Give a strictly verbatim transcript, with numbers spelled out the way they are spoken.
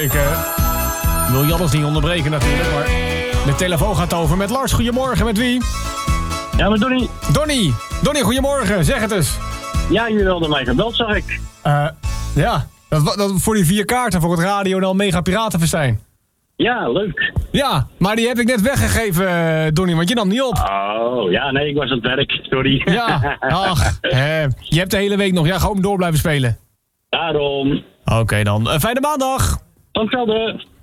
ik uh, wil Jannes niet onderbreken natuurlijk, maar de telefoon gaat over met Lars. Goedemorgen, met wie? Ja, met Donnie. Donnie. Donnie, goedemorgen. Zeg het eens. Ja, jullie hadden mij gebeld, zag ik. Uh, ja, dat, dat voor die vier kaarten voor het Radio en Mega Piratenfestijn. Ja, leuk. Ja, maar die heb ik net weggegeven, uh, Donnie, want je nam niet op. Oh, ja, nee, ik was aan het werk, sorry. Ja, ach, eh, je hebt de hele week nog. Ja, gewoon door blijven spelen. Daarom. Oké okay, dan. Uh, fijne maandag. Tot hetzelfde.